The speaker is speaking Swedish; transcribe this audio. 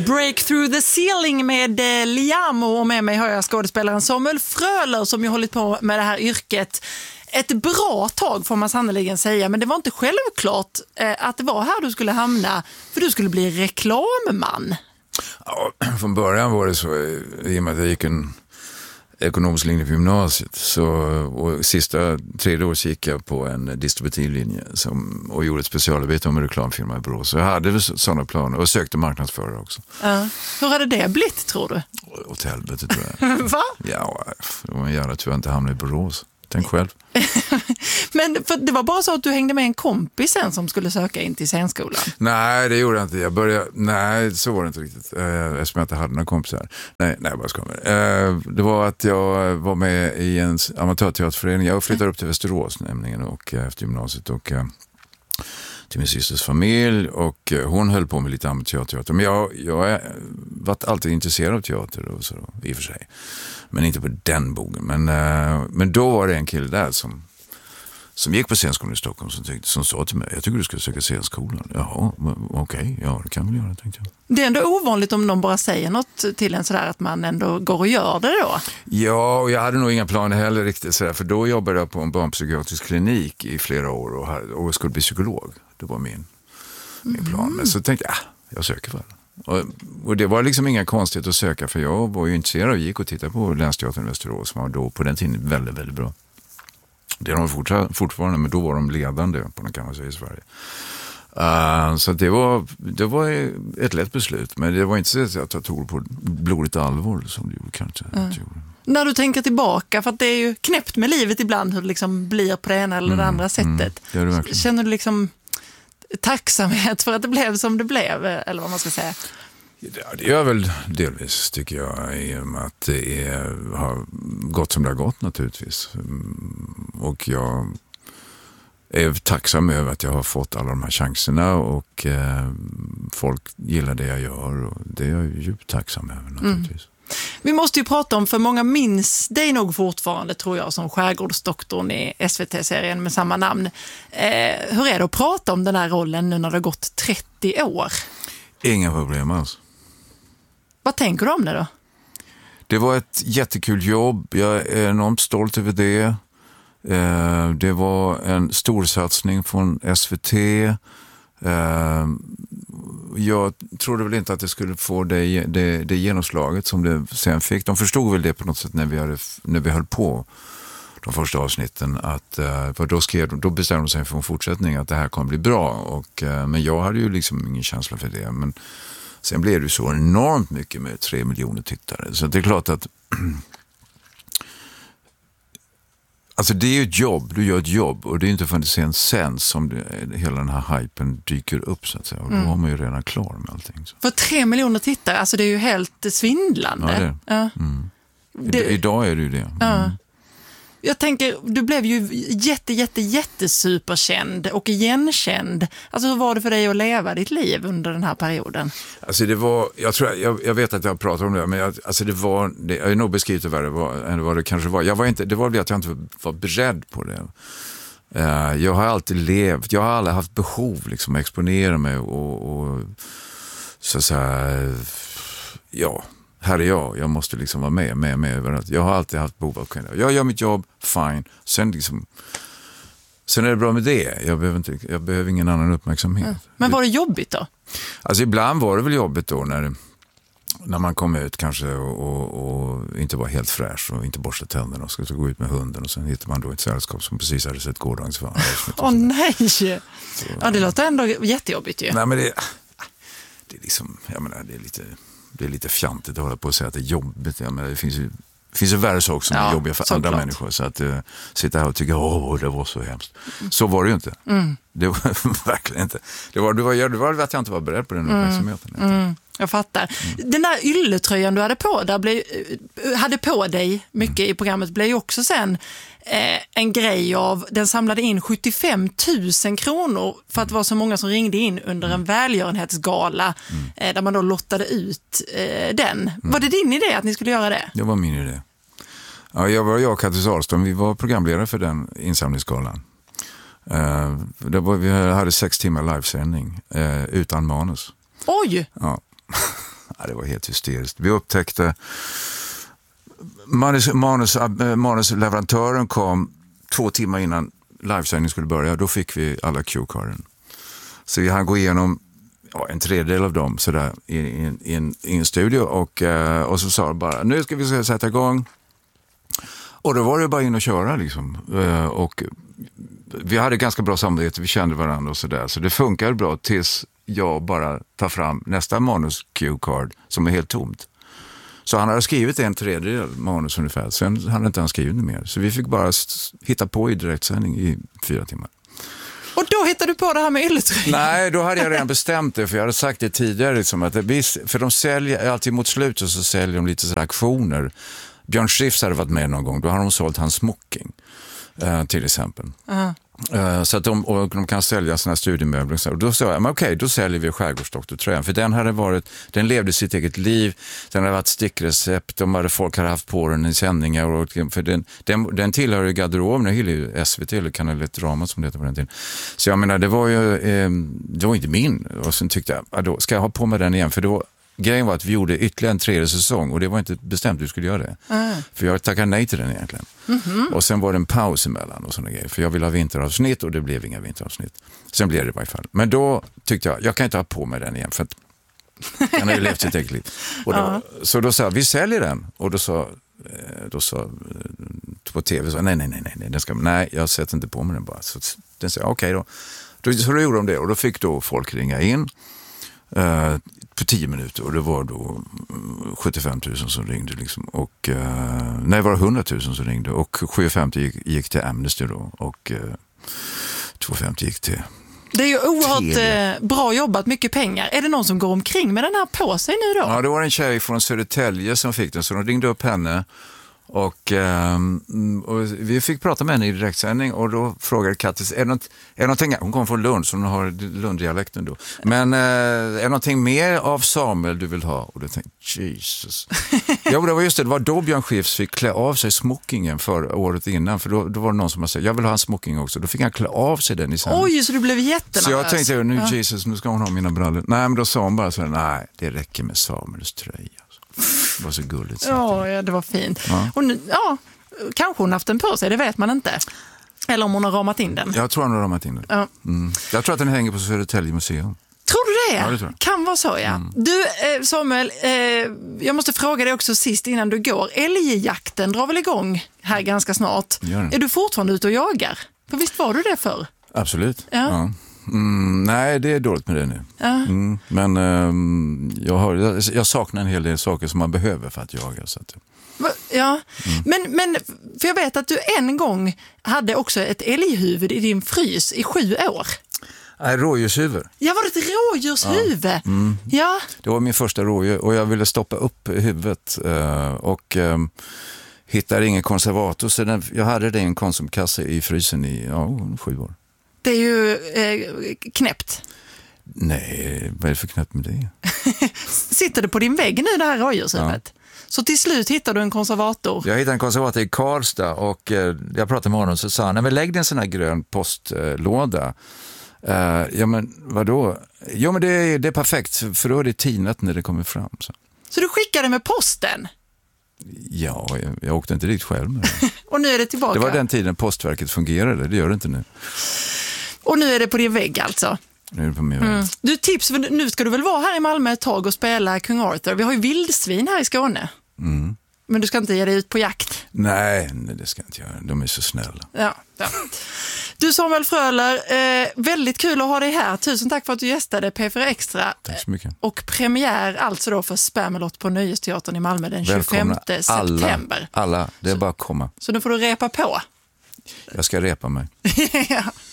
Break through the ceiling med Liamo, och med mig har jag skådespelaren Samuel Fröler som ju hållit på med det här yrket ett bra tag får man sannoliken säga, men det var inte självklart att det var här du skulle hamna, för du skulle bli reklamman. Ja, från början var det så, i och med att jag gick en ekonomisk linje på gymnasiet, så, och sista 3 år gick jag på en distributivlinje och gjorde ett specialarbete om en reklamfirma i Borås. Så jag hade sådana planer och sökte marknadsförare också. Hur hade det blivit, tror du? Åt helvete, tror jag. Va? Ja, det var en jävla tur att jag inte hamnade i Borås. Tänk själv. Men för det var bara så att du hängde med en kompis sen som skulle söka in till scenskolan? Nej, det gjorde jag inte. Nej, så var det inte riktigt. Eftersom jag inte hade några kompisar. Nej, bara skojar. Det var att jag var med i en amatörteaterförening. Jag flyttade upp till Västerås nämligen och efter gymnasiet och till min systers familj, och hon höll på med lite amatörteater. Men jag har varit alltid intresserad av teater och så, i och för sig. Men inte på den bogen. Men då var det en kille där som gick på scenskolan i Stockholm som sa till mig, jag tycker du ska söka scenskolan. Jaha, okej, ja det kan vi göra, tänkte jag. Det är ändå ovanligt om någon bara säger något till en sådär att man ändå går och gör det då. Ja, och jag hade nog inga planer heller riktigt sådär, för då jobbade jag på en barnpsykiatrisk klinik i flera år och skulle bli psykolog. Det var min plan. Men så tänkte jag söker för det. Och det var liksom inga konstigt att söka, för jag var ju intresserad och gick och tittade på Länsteatern i Västerås som var då på den tiden väldigt, väldigt bra. Det är de fortfarande, men då var de ledande på den, kan man säga, i Sverige. Så det var ett lätt beslut, men det var inte så att jag tog på blodigt allvar som du kanske gjorde. När du tänker tillbaka, för att det är ju knäppt med livet ibland hur det liksom blir på det ena eller det andra sättet. Det är det verkligen. Känner du liksom tacksamhet för att det blev som det blev, eller vad man ska säga? Ja, det gör väl delvis, tycker jag, i och med att det har gått som det har gått naturligtvis. Och jag är tacksam över att jag har fått alla de här chanserna och folk gillar det jag gör, och det är jag djupt tacksam över naturligtvis. Vi måste ju prata om, för många minns dig nog fortfarande, tror jag, som skärgårdsdoktorn i SVT-serien med samma namn. Hur är det att prata om den här rollen nu när det har gått 30 år? Inga problem alls. Vad tänker du om det då? Det var ett jättekul jobb. Jag är enormt stolt över det. Det var en stor satsning från SVT. Jag trodde väl inte att det skulle få det genomslaget som det sen fick. De förstod väl det på något sätt när vi höll på de första avsnitten, att då bestämde de sig för en fortsättning, att det här kommer bli bra, men jag hade ju liksom ingen känsla för det. Men sen blev det så enormt mycket med 3 miljoner tittare, så det är klart att alltså det är ju ett jobb, du gör ett jobb, och det är inte förrän sen som hela den här hypen dyker upp, så att säga, och då har man ju redan klar med allting. Så. För 3 miljoner tittare, alltså det är ju helt svindlande. Ja, det är. Idag är det ju det. Jag tänker, du blev ju jättesuperkänd och igenkänd. Alltså hur var det för dig att leva ditt liv under den här perioden? Alltså det var, jag vet att jag pratar om det, men jag är nog beskrivit än vad det kanske var. Det var det att jag inte var beredd på det. Jag har alltid levt, jag har aldrig haft behov liksom att exponera mig och så att säga, ja, här är jag måste liksom vara med överallt. Jag har alltid haft behov av att kunna. Jag gör mitt jobb, fine. Sen är det bra med det. Jag behöver ingen annan uppmärksamhet. Men var det jobbigt då? Alltså ibland var det väl jobbigt då när man kom ut kanske och inte var helt fräsch och inte borsta tänderna och skulle gå ut med hunden, och sen hittar man då ett sällskap som precis hade sett gårdagens varandra. Nej! Så. Ja, det låter ändå jättejobbigt ju. Nej, men det är liksom, jag menar, det är lite fjantigt att hålla på och säga att det är jobbigt. Jag menar, det finns ju värre saker som är jobbiga för andra människor. Så att sitta här och tycka, det var så hemskt. Så var det ju inte. Det var verkligen inte. Det var att jag inte var beredd på den uppmärksamheten. Jag fattar. Den där ylletröjan du hade på dig mycket i programmet blev ju också sen en grej av, den samlade in 75 000 kronor för att det var så många som ringde in under en välgörenhetsgala där man då lottade ut den. Var det din idé att ni skulle göra det? Det var min idé. Ja, jag och Kattis Ahlström, vi var programledare för den insamlingsgalan. Vi hade 6 timmar livesändning utan manus. Oj! Ja. Ja, det var helt hysteriskt. Vi upptäckte manusleverantören kom 2 timmar innan livesändning skulle börja. Då fick vi alla cue-carden. Så vi hann gå igenom en tredjedel av dem sådär, i en studio och så sa de bara, nu ska vi sätta igång. Och då var det bara in och köra liksom. Och vi hade ganska bra samarbete, vi kände varandra och sådär. Så det funkade bra tills jag bara tar fram nästa manus cue-card som är helt tomt. Så han hade skrivit en tredjedel manus ungefär, sen hade inte han skrivit mer. Så vi fick bara hitta på i direktsändning i 4 timmar. Och då hittade du på det här med ylletröjan? Nej, då hade jag redan bestämt det, för jag hade sagt det tidigare. Liksom, att för de säljer, alltid mot slutet så säljer de lite sådär aktioner. Björn Skifs hade varit med någon gång, då har de sålt hans smoking till exempel. Så att de kan sälja såna här studiemöbler. Och då sa jag, men okej, då säljer vi Skärgårdsdoktortröjan. För den levde sitt eget liv, den hade varit stickrecept, folk hade haft på den i sändningar. För den tillhör ju garderoben, det är ju SVT eller Kanal 1 Drama som det heter på den tiden. Så jag menar, det var inte min. Och sen tyckte jag, då ska jag ha på mig den igen, för då grejen var att vi gjorde ytterligare en 3:e säsong och det var inte bestämt att vi skulle göra det. För jag tackade nej till den egentligen. Och sen var det en paus emellan och sådana grejer. För jag ville ha vinteravsnitt och det blev inga vinteravsnitt. Sen blev det i varje fall. Men då tyckte jag kan inte ha på mig den igen för att den har ju levt sitt eget liv. Och så då sa jag, vi säljer den. Och då sa på tv, så, nej, jag sätter inte på mig den bara. Så den sa, okej då. Så då gjorde de det och då fick då folk ringa in. På 10 minuter och det var då 75 000 som ringde liksom. Och nej, var det 100 000 som ringde och 750 gick till Amnesty då och 250 gick till. Det är ju oerhört bra jobbat, mycket pengar. Är det någon som går omkring med den här på sig nu då? Ja, det var en tjej från Södertälje som fick den, så de ringde upp henne. Och vi fick prata med henne i direktsändning och då frågade Kattis, är det någonting, hon kommer från Lund så hon har Lunddialekten då, men är det någonting mer av Samuel du vill ha? Och då tänkte Jesus. Ja, det var just det var då Björn Skifs fick klä av sig smokingen för året innan, för då var det någon som sa, jag vill ha en smoking också, då fick han klä av sig den i sändning. Oj, så du blev jättenervös. Så jag tänkte, Jesus, nu ska hon ha mina brallor. Nej, men då sa hon bara så här, nej, det räcker med Samuels tröja. Det var så gulligt. Ja, det var fint. Ja. Och nu, kanske hon haft den på sig, det vet man inte. Eller om hon har ramat in den. Jag tror hon har ramat in den. Ja. Jag tror att den hänger på Södertälje museum. Tror du det? Ja, det tror jag. Kan vara så, ja. Du, Samuel, jag måste fråga dig också sist innan du går. Älgjakten drar väl igång här ganska snart. Är du fortfarande ute och jagar? För visst var du det förr? Absolut, ja. Nej, det är dåligt med det nu. Men jag saknar en hel del saker som man behöver för att jaga. Så att... Ja, men för jag vet att du en gång hade också ett älghuvud i din frys i 7 år. Nej, rådjurshuvud. Ja, var det ett rådjurshuvud? Ja. Det var min första rådjur och jag ville stoppa upp huvudet och hittade ingen konservator. Så jag hade det i en konsumkasse i frysen i 7 år. Det är ju knäppt. Nej, vad är det för knäppt med det? Sitter det på din vägg nu, det här rådjurshuvudet? Ja. Så till slut hittar du en konservator? Jag hittade en konservator i Karlstad och jag pratade med honom och så sa han, nej men lägg dig en sån här grön postlåda. Ja men vadå? Ja men det är perfekt för då är det tinat när det kommer fram. Så du skickade med posten? Ja, jag åkte inte dit själv med det. Och nu är det tillbaka? Det var den tiden Postverket fungerade, det gör det inte nu. Och nu är det på din vägg alltså? Nu är det på min vägg. Du, tips, nu ska du väl vara här i Malmö ett tag och spela Kung Arthur. Vi har ju vildsvin här i Skåne. Men du ska inte ge dig ut på jakt? Nej, det ska jag inte göra. De är så snälla. Ja. Du Samuel Fröler, väldigt kul att ha dig här. Tusen tack för att du gästade P4 Extra. Tack så mycket. Och premiär alltså då för Spamalot på Nöjesteatern i Malmö den 25 september. Alla, det är bara att komma. Så nu får du repa på. Jag ska repa mig. Ja.